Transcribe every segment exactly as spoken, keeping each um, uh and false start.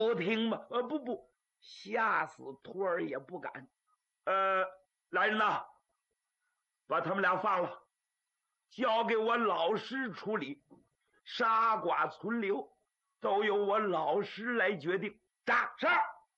不听吗？呃，不不，吓死徒儿也不敢。呃，来人呐，把他们俩放了，交给我老师处理，杀剐存留都由我老师来决定。扎是。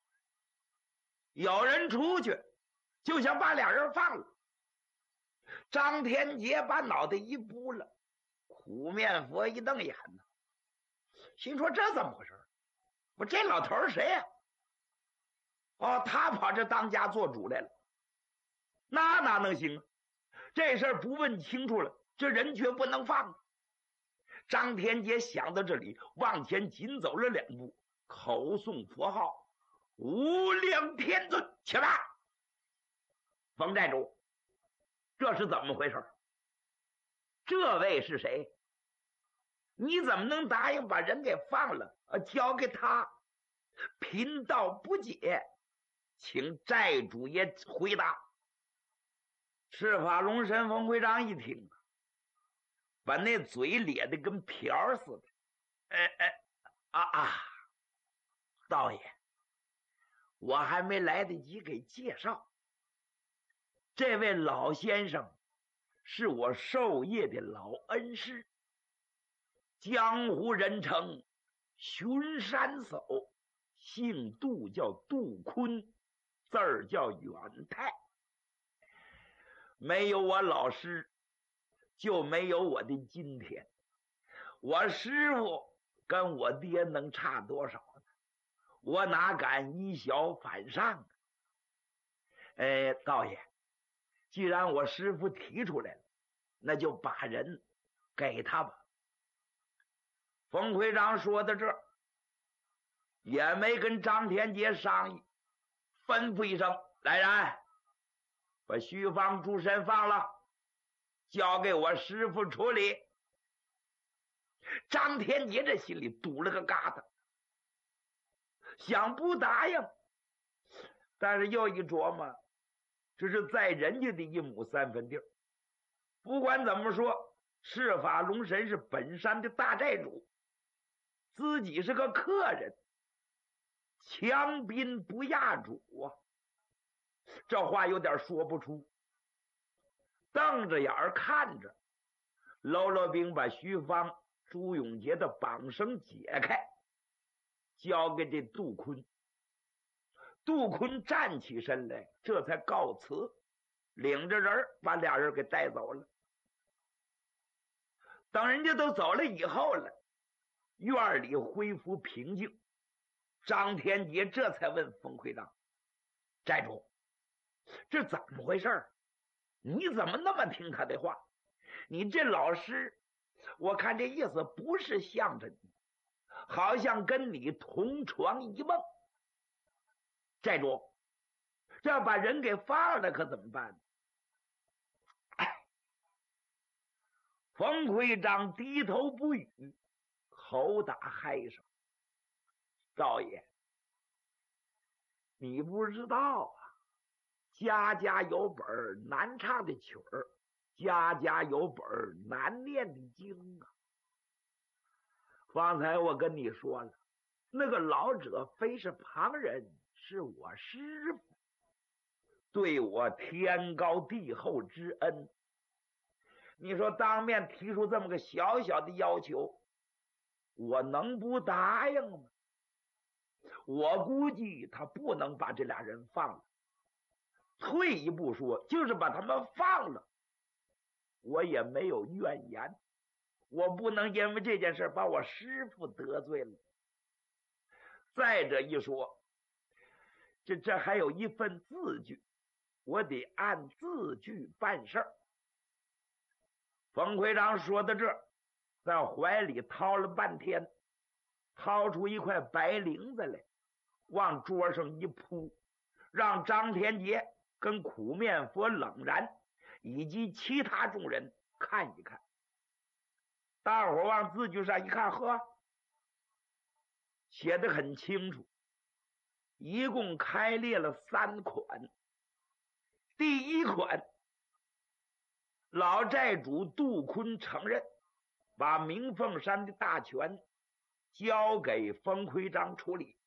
有人出去就想把俩人放了。张天杰把脑袋一拨了，苦面佛一瞪眼呢，心说这怎么回事？我这老头是谁呀、啊？哦，他跑这当家做主来了，那哪能行啊？这事儿不问清楚了，这人却不能放。张天杰想到这里，往前紧走了两步，口诵佛号：无量天尊，起来！冯寨主，这是怎么回事？这位是谁？你怎么能答应把人给放了，呃，交给他？贫道不解，请寨主爷回答。赤法龙神冯会长一听，把那嘴咧得跟瓢似的。哎哎啊啊！道爷，我还没来得及给介绍，这位老先生是我授业的老恩师，江湖人称巡山叟，姓杜，叫杜坤，字儿叫远泰。没有我老师，就没有我的今天。我师傅跟我爹能差多少呢？我哪敢以小反上？哎，道爷，既然我师傅提出来了，那就把人给他吧。冯会长说到这儿，也没跟张天杰商议，吩咐一声：来人，把徐芳诸神放了，交给我师傅处理。张天杰这心里堵了个疙瘩，想不答应，但是又一琢磨，这是在人家的一亩三分地儿。不管怎么说，赤法龙神是本山的大寨主，自己是个客人，强宾不压主啊，这话有点说不出。瞪着眼儿看着，喽啰兵把徐芳、朱永杰的绑绳解开，交给这杜坤。杜坤站起身来，这才告辞，领着人把俩人给带走了。等人家都走了以后了，院里恢复平静，张天杰这才问冯会长：寨主，这怎么回事？你怎么那么听他的话？你这老师，我看这意思不是向着你，好像跟你同床一梦。寨主，这要把人给放了可怎么办？哎，冯会长低头不语，口打嗨声：少爷，你不知道啊，家家有本难唱的曲儿，家家有本难念的经啊。方才我跟你说了，那个老者非是旁人，是我师父，对我天高地厚之恩。你说当面提出这么个小小的要求，我能不答应吗？我估计他不能把这俩人放了。退一步说，就是把他们放了，我也没有怨言。我不能因为这件事把我师父得罪了。再者一说，这这还有一份字据，我得按字据办事儿。冯会长说到这儿，在怀里掏了半天，掏出一块白绫子来，往桌上一铺，让张天杰跟苦面佛冷然以及其他众人看一看。大伙往字据上一看，呵，写得很清楚，一共开列了三款。第一款，老寨主杜坤承认把明凤山的大权交给冯会长处理，